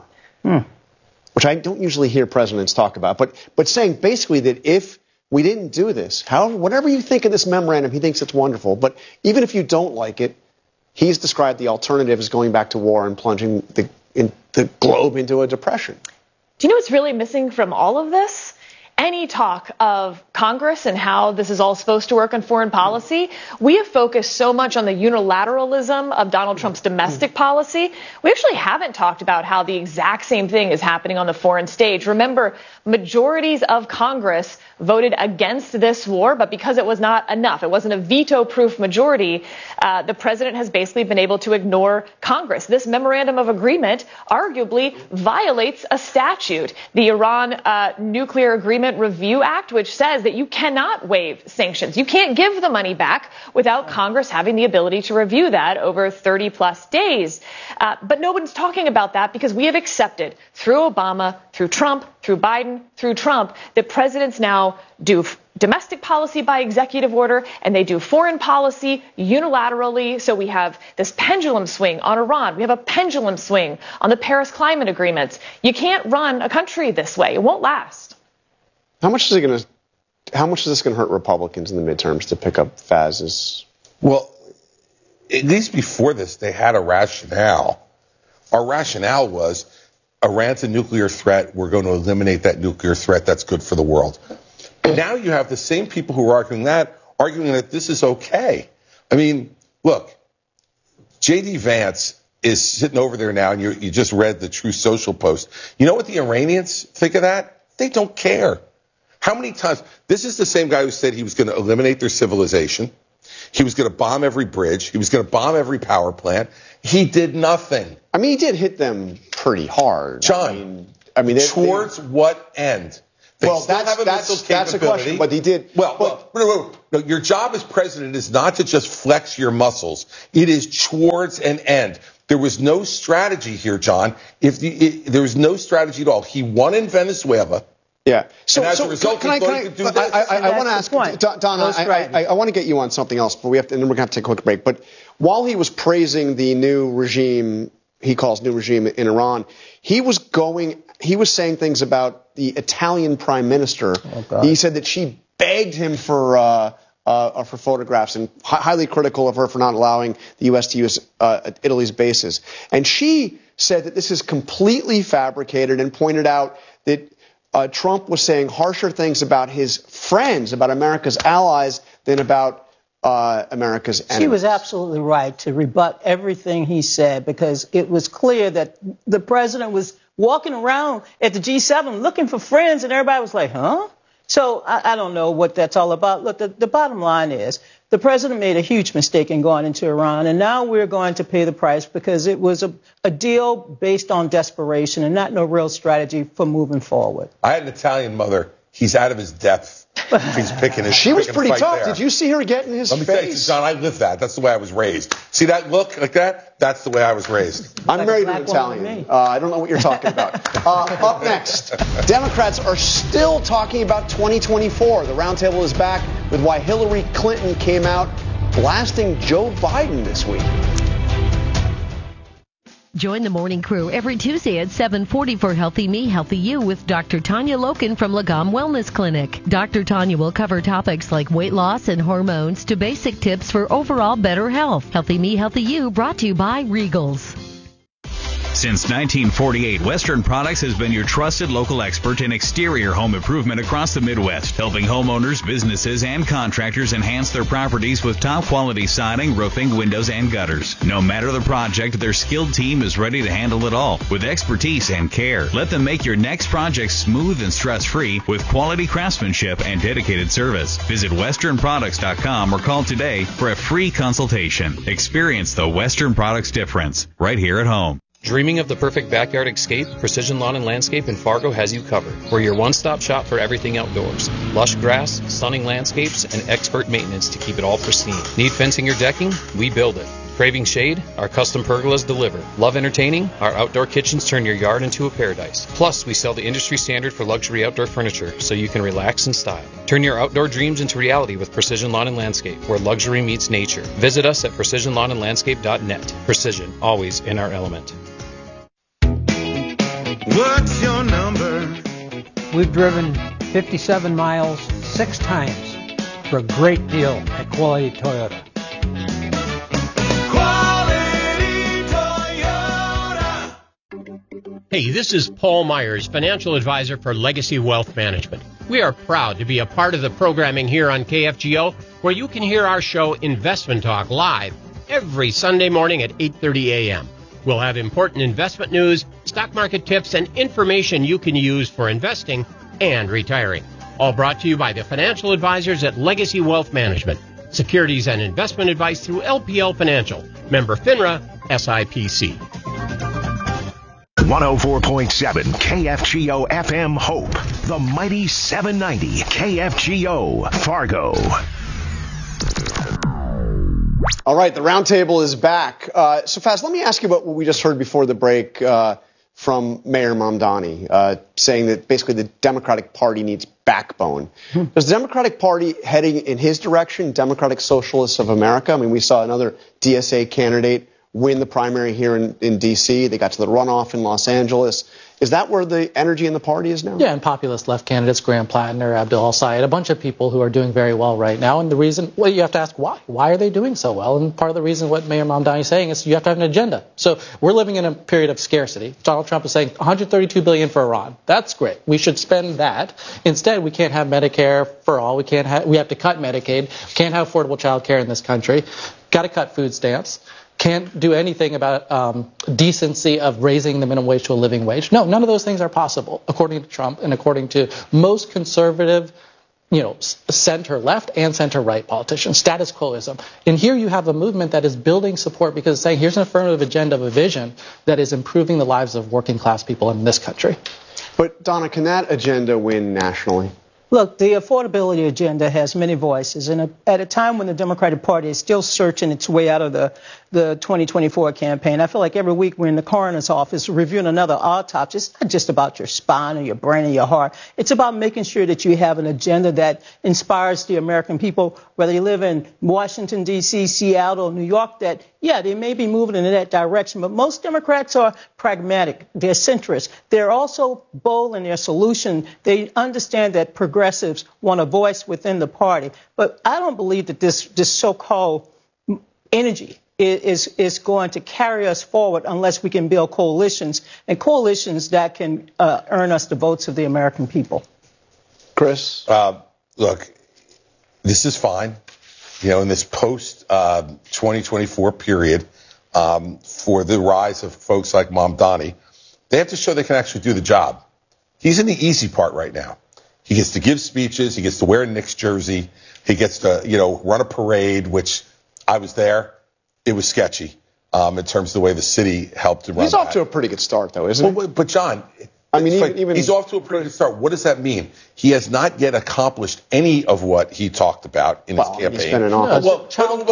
Which I don't usually hear presidents talk about, but saying basically that if we didn't do this, whatever you think of this memorandum, he thinks it's wonderful. But even if you don't like it, he's described the alternative as going back to war and plunging the globe into a depression. Do you know what's really missing from all of this? Any talk of Congress and how this is all supposed to work on foreign policy. We have focused so much on the unilateralism of Donald Trump's domestic policy. We actually haven't talked about how the exact same thing is happening on the foreign stage. Remember, majorities of Congress voted against this war, but because it was not enough, it wasn't a veto-proof majority, the president has basically been able to ignore Congress. This memorandum of agreement arguably violates a statute, the Iran Nuclear Agreement Review Act, which says that you cannot waive sanctions. You can't give the money back without Congress having the ability to review that over 30 plus days. But no one's talking about that because we have accepted through Obama, through Trump, through Biden, through Trump, that presidents now do domestic policy by executive order and they do foreign policy unilaterally. So we have this pendulum swing on Iran. We have a pendulum swing on the Paris Climate Agreements. You can't run a country this way. It won't last. How much is this going to hurt Republicans in the midterms to pick up Faz's? Well, at least before this, they had a rationale. Our rationale was Iran's a nuclear threat. We're going to eliminate that nuclear threat. That's good for the world. Now you have the same people who are arguing that this is okay. I mean, look, J.D. Vance is sitting over there now, and you just read the Truth Social post. You know what the Iranians think of that? They don't care. How many times? This is the same guy who said he was going to eliminate their civilization. He was going to bomb every bridge. He was going to bomb every power plant. He did nothing. I mean, he did hit them pretty hard. John, towards what end? Well, that's a question, but he did. No, your job as president is not to just flex your muscles. It is towards an end. There was no strategy here, John. There was no strategy at all. He won in Venezuela. Yeah. So as a result, I want to ask, Don, I want to get you on something else, but and then we're going to have to take a quick break. But while he was praising the new regime, he calls new regime in Iran, he was saying things about the Italian prime minister. Oh, he said that she begged him for photographs and highly critical of her for not allowing the U.S. to use Italy's bases. And she said that this is completely fabricated and pointed out that Trump was saying harsher things about his friends, about America's allies, than about America's enemies. She was absolutely right to rebut everything he said, because it was clear that the president was walking around at the G7 looking for friends, and everybody was like, huh? So I don't know what that's all about. Look, the bottom line is the president made a huge mistake in going into Iran, and now we're going to pay the price because it was a deal based on desperation and not no real strategy for moving forward. I had an Italian mother. He's out of his depth. He's picking his. She was pretty tough. There. Did you see her get in his face? Let me tell you, John, I lived that. That's the way I was raised. See that look like that? That's the way I was raised. I'm married to an Italian. I don't know what you're talking about. Up next, Democrats are still talking about 2024. The roundtable is back with why Hillary Clinton came out blasting Joe Biden this week. Join the morning crew every Tuesday at 7:40 for Healthy Me, Healthy You with Dr. Tanya Loken from Lagom Wellness Clinic. Dr. Tanya will cover topics like weight loss and hormones to basic tips for overall better health. Healthy Me, Healthy You brought to you by Regals. Since 1948, Western Products has been your trusted local expert in exterior home improvement across the Midwest, helping homeowners, businesses, and contractors enhance their properties with top-quality siding, roofing, windows, and gutters. No matter the project, their skilled team is ready to handle it all with expertise and care. Let them make your next project smooth and stress-free with quality craftsmanship and dedicated service. Visit westernproducts.com or call today for a free consultation. Experience the Western Products difference right here at home. Dreaming of the perfect backyard escape? Precision Lawn and Landscape in Fargo has you covered. We're your one-stop shop for everything outdoors. Lush grass, stunning landscapes, and expert maintenance to keep it all pristine. Need fencing or decking? We build it. Craving shade? Our custom pergolas deliver. Love entertaining? Our outdoor kitchens turn your yard into a paradise. Plus, we sell the industry standard for luxury outdoor furniture, so you can relax in style. Turn your outdoor dreams into reality with Precision Lawn and Landscape, where luxury meets nature. Visit us at precisionlawnandlandscape.net. Precision, always in our element. What's your number? We've driven 57 miles 6 times for a great deal at Quality Toyota. Quality Toyota. Hey, this is Paul Myers, financial advisor for Legacy Wealth Management. We are proud to be a part of the programming here on KFGO, where you can hear our show Investment Talk live every Sunday morning at 8:30 a.m. We'll have important investment news, stock market tips, and information you can use for investing and retiring. All brought to you by the financial advisors at Legacy Wealth Management. Securities and investment advice through LPL Financial. Member FINRA, SIPC. 104.7 KFGO FM Hope. The mighty 790 KFGO Fargo. All right, the roundtable is back. So, Faz, let me ask you about what we just heard before the break from Mayor Mamdani, saying that basically the Democratic Party needs backbone. Is the Democratic Party heading in his direction, Democratic Socialists of America? I mean, we saw another DSA candidate win the primary here in D.C. They got to the runoff in Los Angeles. Is that where the energy in the party is now? Yeah, and populist left candidates, Graham Plattner, Abdul Al-Sayed, a bunch of people who are doing very well right now. And the reason, well, you have to ask why. Why are they doing so well? And part of the reason what Mayor Mamdani is saying is you have to have an agenda. So we're living in a period of scarcity. Donald Trump is saying $132 billion for Iran. That's great. We should spend that. Instead, we can't have Medicare for all. We have to cut Medicaid. We can't have affordable child care in this country. Got to cut food stamps. Can't do anything about decency of raising the minimum wage to a living wage. No, none of those things are possible, according to Trump and according to most conservative center-left and center-right politicians, status quoism. And here you have a movement that is building support because it's saying here's an affirmative agenda of a vision that is improving the lives of working-class people in this country. But, Donna, can that agenda win nationally? Look, the affordability agenda has many voices, and at a time when the Democratic Party is still searching its way out of the 2024 campaign, I feel like every week we're in the coroner's office reviewing another autopsy. It's not just about your spine or your brain or your heart. It's about making sure that you have an agenda that inspires the American people, whether you live in Washington, D.C., Seattle, New York, that, yeah, they may be moving in that direction, but most Democrats are pragmatic. They're centrist. They're also bold in their solution. They understand that progressives want a voice within the party. But I don't believe that this so-called energy is going to carry us forward unless we can build coalitions, and coalitions that can earn us the votes of the American people. Chris? Look, this is fine. In this post-2024 period, for the rise of folks like Mamdani, they have to show they can actually do the job. He's in the easy part right now. He gets to give speeches. He gets to wear a Knicks jersey. He gets to, run a parade, which I was there. It was sketchy in terms of the way the city helped him run. He's off to a pretty good start, though, isn't he? But John, even he's off to a pretty good start. What does that mean? He has not yet accomplished any of what he talked about in his campaign. He's been in office.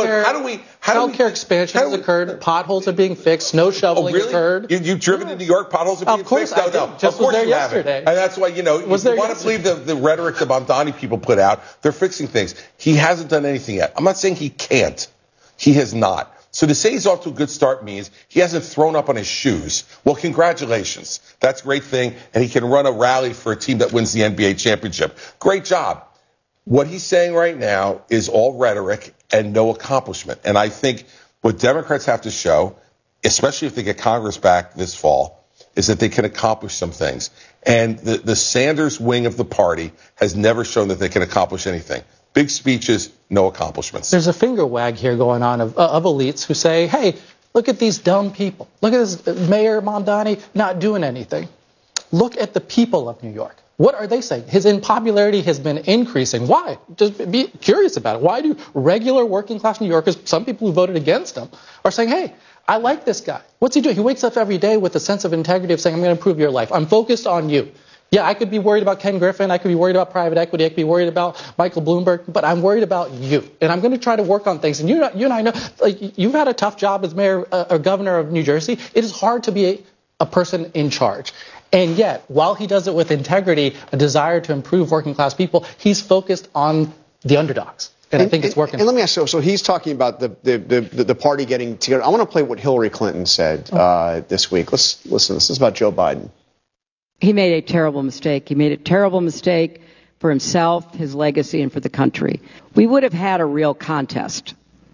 Child care expansion has occurred. Potholes are being fixed. Snow shoveling occurred. You've driven to New York. Potholes are being fixed. Of course, I did. Just was there yesterday. And that's why, if you want to believe the rhetoric the Mamdani people put out, they're fixing things. He hasn't done anything yet. I'm not saying he can't. He has not. So to say he's off to a good start means he hasn't thrown up on his shoes. Well, congratulations. That's a great thing. And he can run a rally for a team that wins the NBA championship. Great job. What he's saying right now is all rhetoric and no accomplishment. And I think what Democrats have to show, especially if they get Congress back this fall, is that they can accomplish some things. And the Sanders wing of the party has never shown that they can accomplish anything. Big speeches, no accomplishments. There's a finger wag here going on of elites who say, hey, look at these dumb people. Look at this Mayor Mamdani not doing anything. Look at the people of New York. What are they saying? His unpopularity has been increasing. Why? Just be curious about it. Why do regular working class New Yorkers, some people who voted against him, are saying, hey, I like this guy. What's he doing? He wakes up every day with a sense of integrity of saying, I'm going to improve your life. I'm focused on you. Yeah, I could be worried about Ken Griffin. I could be worried about private equity. I could be worried about Michael Bloomberg. But I'm worried about you. And I'm going to try to work on things. And you and I know, you've had a tough job as mayor or governor of New Jersey. It is hard to be a person in charge. And yet, while he does it with integrity, a desire to improve working class people, he's focused on the underdogs. And I think it's working. And let me ask you, so he's talking about the party getting together. I want to play what Hillary Clinton said this week. Let's listen. This is about Joe Biden. He made a terrible mistake. He made a terrible mistake for himself, his legacy, and for the country. We would have had a real contest.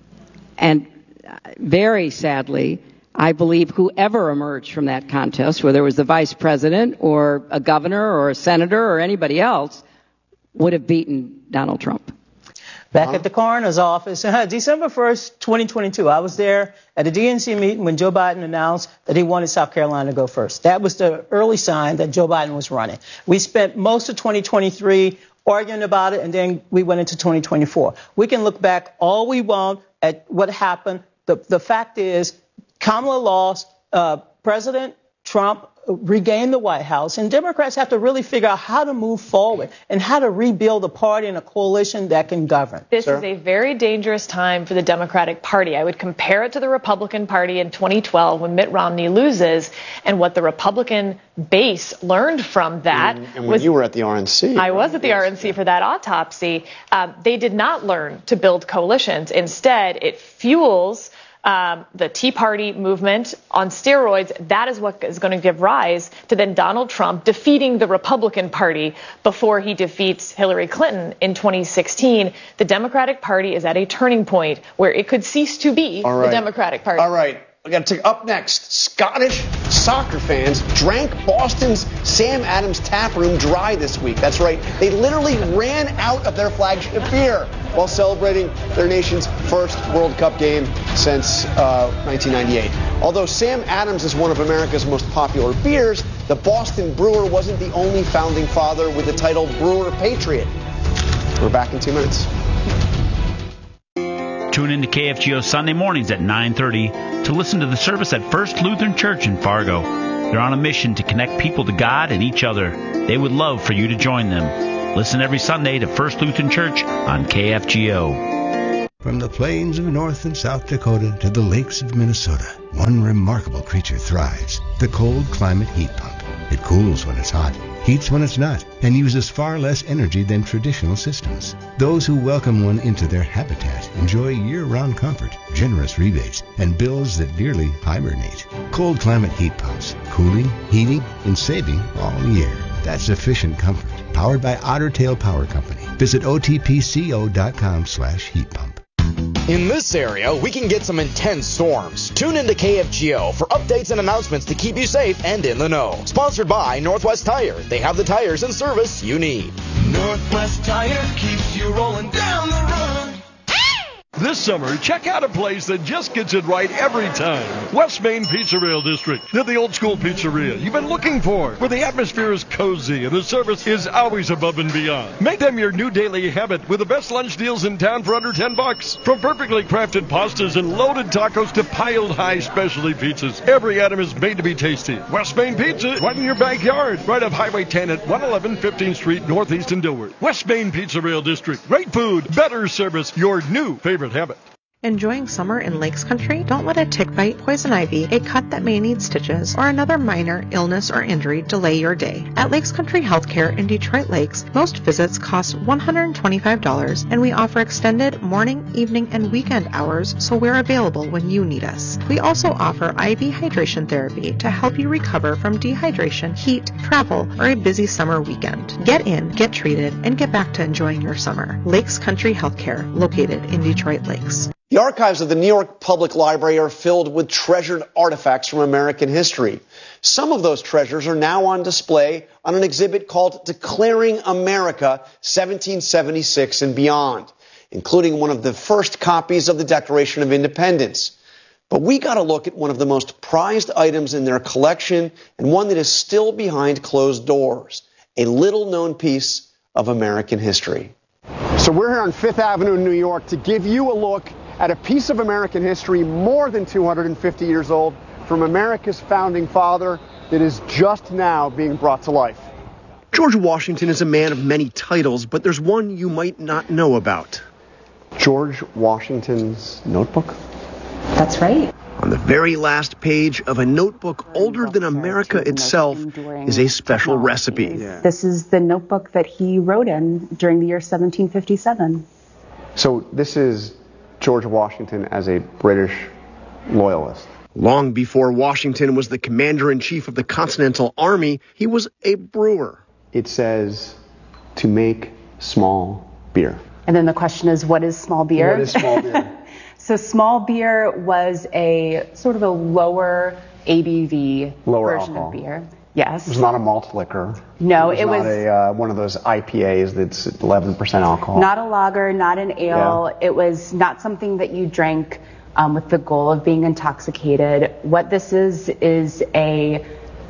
And very sadly, I believe whoever emerged from that contest, whether it was the vice president or a governor or a senator or anybody else, would have beaten Donald Trump. Back at the coroner's office, December 1st, 2022, I was there at a DNC meeting when Joe Biden announced that he wanted South Carolina to go first. That was the early sign that Joe Biden was running. We spent most of 2023 arguing about it, and then we went into 2024. We can look back all we want at what happened. The fact is, Kamala lost, President Trump regain the White House, and Democrats have to really figure out how to move forward and how to rebuild a party and a coalition that can govern. This is a very dangerous time for the Democratic Party. I would compare it to the Republican Party in 2012 when Mitt Romney loses, and what the Republican base learned from that. And when you were at the RNC. I was at the RNC for that autopsy. They did not learn to build coalitions. Instead, it fuels the Tea Party movement on steroids. That is what is going to give rise to then Donald Trump defeating the Republican Party before he defeats Hillary Clinton in 2016. The Democratic Party is at a turning point where it could cease to be the Democratic Party. All right. We got to take up next. Scottish soccer fans drank Boston's Sam Adams tap room dry this week. That's right. They literally ran out of their flagship beer while celebrating their nation's first World Cup game since 1998. Although Sam Adams is one of America's most popular beers, the Boston Brewer wasn't the only founding father with the title Brewer Patriot. We're back in 2 minutes. Tune into KFGO Sunday mornings at 9:30 to listen to the service at First Lutheran Church in Fargo. They're on a mission to connect people to God and each other. They would love for you to join them. Listen every Sunday to First Lutheran Church on KFGO. From the plains of North and South Dakota to the lakes of Minnesota, one remarkable creature thrives, the cold climate heat pump. It cools when it's hot, heats when it's not, and uses far less energy than traditional systems. Those who welcome one into their habitat enjoy year-round comfort, generous rebates, and bills that nearly hibernate. Cold climate heat pumps, cooling, heating, and saving all year. That's efficient comfort. Powered by Otter Tail Power Company. Visit otpco.com/heat pump. In this area, we can get some intense storms. Tune into KFGO for updates and announcements to keep you safe and in the know. Sponsored by Northwest Tire. They have the tires and service you need. Northwest Tire keeps you rolling down the run. This summer, check out a place that just gets it right every time. West Main Pizzeria District. They're the old school pizzeria you've been looking for, where the atmosphere is cozy and the service is always above and beyond. Make them your new daily habit with the best lunch deals in town for under $10. From perfectly crafted pastas and loaded tacos to piled high specialty pizzas, every item is made to be tasty. West Main Pizza, right in your backyard, right off Highway 10 at 111 15th Street, Northeast in Dilworth. West Main Pizzeria District. Great food, better service, your new favorite habit. Enjoying summer in Lakes Country? Don't let a tick bite, poison ivy, a cut that may need stitches, or another minor illness or injury delay your day. At Lakes Country Healthcare in Detroit Lakes, most visits cost $125, and we offer extended morning, evening, and weekend hours, so we're available when you need us. We also offer IV hydration therapy to help you recover from dehydration, heat, travel, or a busy summer weekend. Get in, get treated, and get back to enjoying your summer. Lakes Country Healthcare, located in Detroit Lakes. The archives of the New York Public Library are filled with treasured artifacts from American history. Some of those treasures are now on display on an exhibit called Declaring America 1776 and Beyond, including one of the first copies of the Declaration of Independence. But we got to look at one of the most prized items in their collection and one that is still behind closed doors, a little-known piece of American history. So we're here on Fifth Avenue in New York to give you a look at a piece of American history more than 250 years old from America's founding father that is just now being brought to life. George Washington is a man of many titles, but there's one you might not know about. George Washington's notebook? That's right. On the very last page of a notebook older than America itself is a special recipe. This is the notebook that he wrote in during the year 1757. So this is George Washington as a British loyalist. Long before Washington was the commander-in-chief of the Continental Army, he was a brewer. It says to make small beer. And then the question is, what is small beer? What is small beer? So small beer was a sort of a lower ABV version of beer. Yes. It was not a malt liquor. No, it was not one of those IPAs that's 11% alcohol. Not a lager, not an ale. Yeah. It was not something that you drank with the goal of being intoxicated. What this is a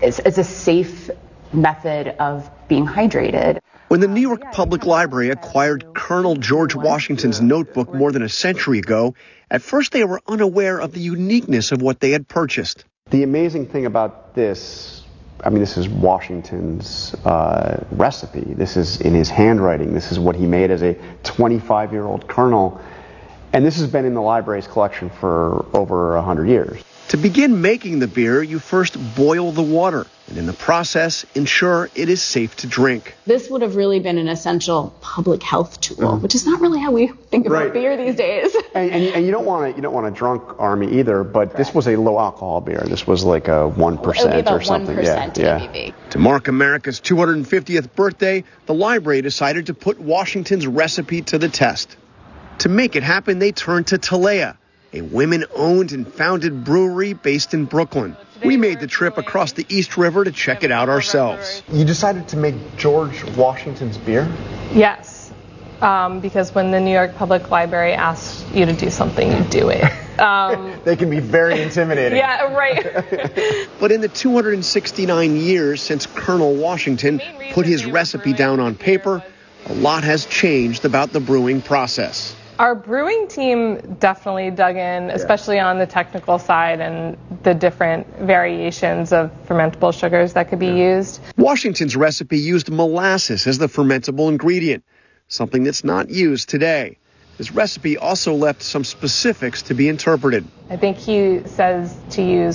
safe method of being hydrated. When the New York Public Library acquired Colonel George Washington's notebook more than a century ago, at first they were unaware of the uniqueness of what they had purchased. The amazing thing about this is Washington's recipe. This is in his handwriting. This is what he made as a 25-year-old colonel. And this has been in the library's collection for over 100 years. To begin making the beer, you first boil the water, and in the process, ensure it is safe to drink. This would have really been an essential public health tool, which is not really how we think about beer these days. And you don't want a drunk army either, but this was a low alcohol beer. This was like a 1% or something. 1% ABV. To mark America's 250th birthday, the library decided to put Washington's recipe to the test. To make it happen, they turned to Talea, a women-owned and founded brewery based in Brooklyn. We made the trip across the East River to check it out ourselves. You decided to make George Washington's beer? Yes, because when the New York Public Library asks you to do something, you do it. They can be very intimidating. Yeah, right. But in the 269 years since Colonel Washington put his recipe down on paper, a lot has changed about the brewing process. Our brewing team definitely dug in, especially on the technical side and the different variations of fermentable sugars that could be used. Washington's recipe used molasses as the fermentable ingredient, something that's not used today. His recipe also left some specifics to be interpreted. I think he says to use